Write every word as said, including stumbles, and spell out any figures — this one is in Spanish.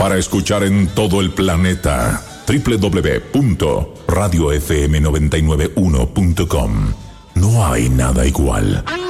Para escuchar en todo el planeta, doble u doble u doble u punto radio f m noventa y nueve punto uno punto com. No hay nada igual.